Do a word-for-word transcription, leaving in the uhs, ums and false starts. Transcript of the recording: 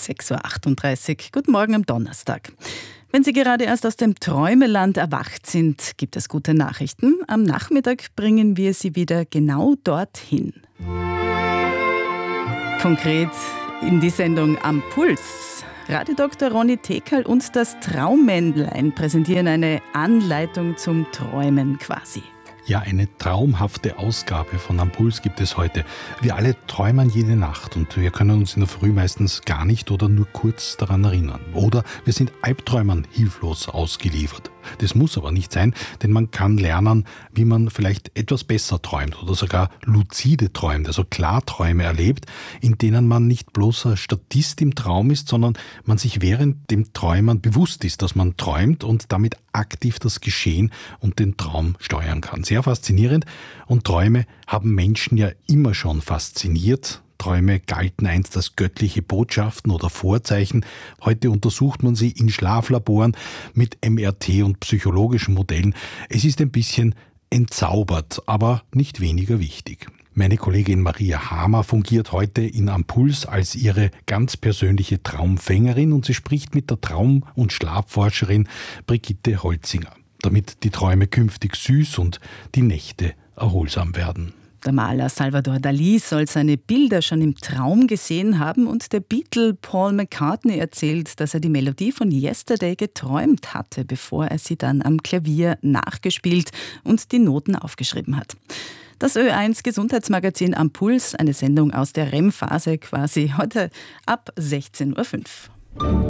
sechs Uhr achtunddreißig. Guten Morgen am Donnerstag. Wenn Sie gerade erst aus dem Träumeland erwacht sind, gibt es gute Nachrichten. Am Nachmittag bringen wir Sie wieder genau dorthin. Konkret in die Sendung Am Puls. Radiodoktor Ronny Tekerl und das Traummännlein präsentieren eine Anleitung zum Träumen quasi. Ja, eine traumhafte Ausgabe von Am Puls gibt es heute. Wir alle träumen jede Nacht und wir können uns in der Früh meistens gar nicht oder nur kurz daran erinnern. Oder wir sind Albträumern hilflos ausgeliefert. Das muss aber nicht sein, denn man kann lernen, wie man vielleicht etwas besser träumt oder sogar luzide träumt, also Klarträume erlebt, in denen man nicht bloß ein Statist im Traum ist, sondern man sich während dem Träumen bewusst ist, dass man träumt und damit aktiv das Geschehen und den Traum steuern kann. Sehr faszinierend, und Träume haben Menschen ja immer schon fasziniert. Träume galten einst als göttliche Botschaften oder Vorzeichen. Heute untersucht man sie in Schlaflaboren mit M R T und psychologischen Modellen. Es ist ein bisschen entzaubert, aber nicht weniger wichtig. Meine Kollegin Maria Hamer fungiert heute in Am Puls als ihre ganz persönliche Traumfängerin und sie spricht mit der Traum- und Schlafforscherin Brigitte Holzinger, damit die Träume künftig süß und die Nächte erholsam werden. Der Maler Salvador Dalí soll seine Bilder schon im Traum gesehen haben und der Beatle Paul McCartney erzählt, dass er die Melodie von Yesterday geträumt hatte, bevor er sie dann am Klavier nachgespielt und die Noten aufgeschrieben hat. Das Ö eins Gesundheitsmagazin Am Puls, eine Sendung aus der R E M-Phase quasi, heute ab sechzehn Uhr fünf.